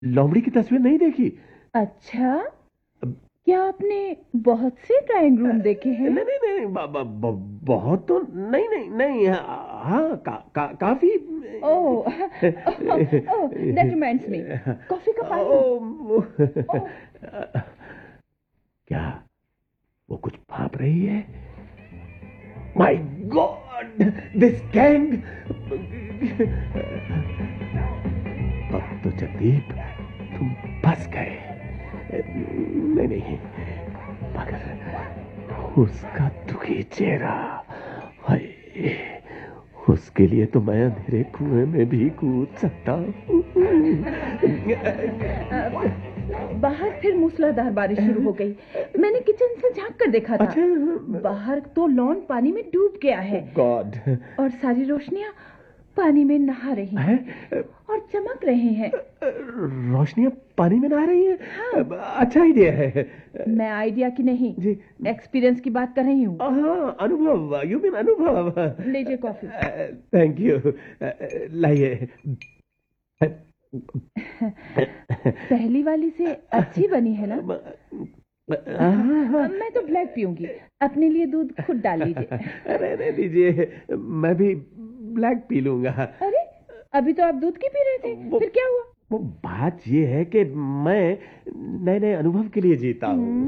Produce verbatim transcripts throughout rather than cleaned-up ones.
लोमड़ी की तस्वीर नहीं देखी? अच्छा, क्या आपने बहुत से ड्राइंग रूम देखे हैं? नहीं नहीं नहीं, ब, ब, ब, बहुत तो नहीं नहीं नहीं, हाँ का, का, काफी। ओह, ओह, that reminds me. कॉफी का पानी। ओ, ओह, क्या वो कुछ भाप रही है? My God, this gang! अब तो जगदीप तुम फंस गए। नहीं नहीं, मगर उसका दुखी चेहरा, हाय, उसके लिए तो मैं अंधेरे कुएं में भी कूद सकता हूँ। बाहर फिर मूसलाधार बारिश शुरू हो गई। मैंने किचन से झांक कर देखा था। अच्छा, बाहर तो लॉन पानी में डूब गया है। गॉड! और सारी रोशनियां पानी में नहा रही हैं और चमक रहे हैं। रोशनियां पानी में नहा रही हैं? हाँ। अच्छा आइडिया है। मैं आइडिया की नहीं, जी, एक्सपीरियंस की बात कर रही हूँ। हाँ, अनुभव, यू मीन अनुभव। लीजिए कॉफी। थैंक यू, लाइए। पहली वाली से अच्छी बनी है ना? मैं तो ब्लैक पीऊंगी, अपने लिए दूध खुद डाल लीजिए। रहने दीजिए, मैं भी ब्लैक पी लूंगा। अरे, अभी तो आप दूध की पी रहे थे, फिर क्या हुआ? वो बात ये है कि मैं नए नए अनुभव के लिए जीता हूँ।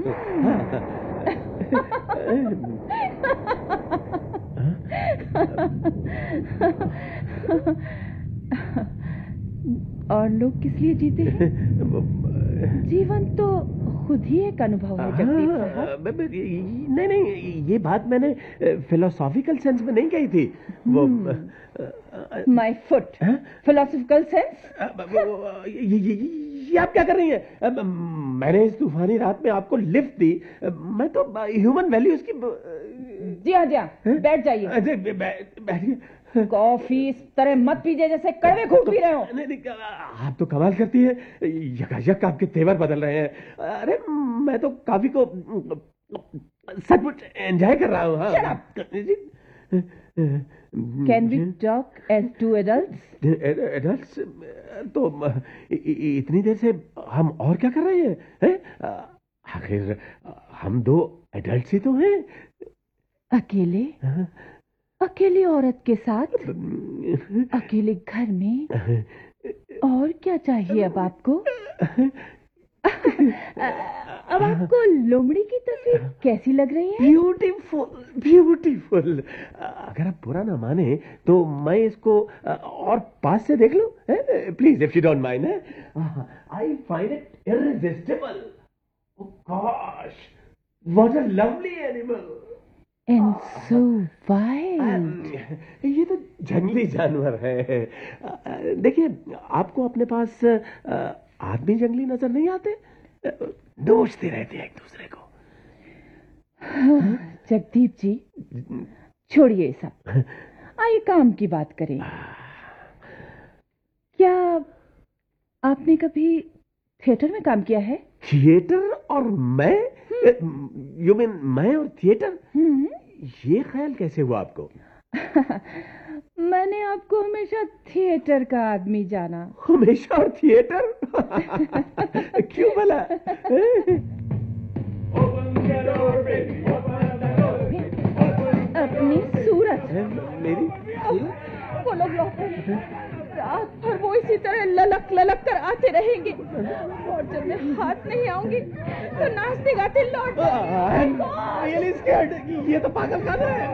और लोग किस लिए जीते हैं? जीवन तो खुद ही एक अनुभव है जगदीप साहब। नहीं नहीं, ये बात मैंने फिलोसॉफिकल सेंस में नहीं कही थी। वो माय फुट, फिलोसॉफिकल सेंस। ये, ये, ये आप क्या कर रही हैं? मैंने इस तूफानी रात में आपको लिफ्ट दी, मैं तो ह्यूमन वैल्यूज की। जी हाँ जी हाँ, बैठ जाइए। बैठिए। कॉफी इस तरह मत पीजिए जैसे कड़वे खूब पी रहे हो। नहीं नहीं, आप तो कमाल करती हैं, यकायक आपके तेवर बदल रहे हैं। अरे मैं तो काफी को सचमुच एंजॉय कर रहा हूँ। हाँ, can we talk as to adults? Adults? तो इतनी देर से हम और क्या कर रहे हैं, हैं? आखिर हम दो एडल्ट्स ही तो हैं। अकेले? अकेली औरत के साथ, अकेले घर में, और क्या चाहिए अब आपको? अब आपको लोमड़ी की तस्वीर कैसी लग रही है? Beautiful, beautiful. अगर आप बुरा ना माने तो मैं इसको और पास से देख लूं, please, if you don't mind. I find it irresistible. Oh gosh, what a lovely animal and so wild. ये तो जंगली जानवर है। देखिए, आपको अपने पास आदमी जंगली नजर नहीं आते? दोस्ती रहते हैं एक दूसरे को। जगदीप जी, छोड़िए सब, आइए काम की बात करें। क्या आपने कभी थिएटर में काम किया है? थिएटर और मैं? यू मीन मैं और थिएटर? ये ख्याल कैसे हुआ आपको? मैंने आपको हमेशा थिएटर का आदमी जाना। हमेशा और थिएटर? क्यों भला? अपनी सूरत। मेरी? वो लोग लौटे, रात भर वो इसी तरह ललक ललक कर आते रहेंगे, और जब मैं हाथ नहीं आऊंगी तो नाचते गाते लौट जाएंगे। ये तो पागल खाना है।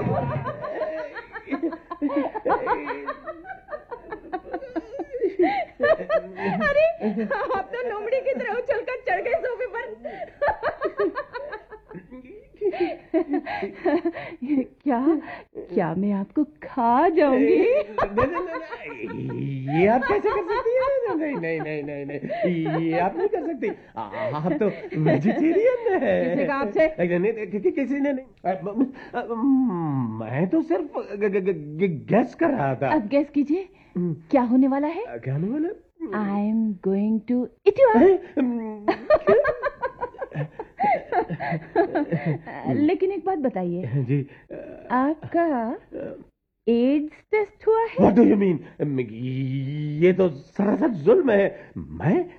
अरे, आप तो लोमड़ी की तरह उछलकर चढ़ गए सोफे पर। क्या क्या मैं आपको खा जाऊंगी? ये आप कैसे कर सकती हैं? नहीं नहीं नहीं नहीं नहीं, ये आप नहीं कर सकती। आप तो वेजिटेरियन है। किसने कहा आपसे? किसी ने नहीं, मैं तो सिर्फ गेस कर रहा था। अब गेस कीजिए, क्या होने वाला है? क्या होने वाला? I am going to it you. लेकिन एक बात बताइए जी, आपका एड्स टेस्ट हुआ है? What do you mean? ये तो सरासर जुल्म है। मैं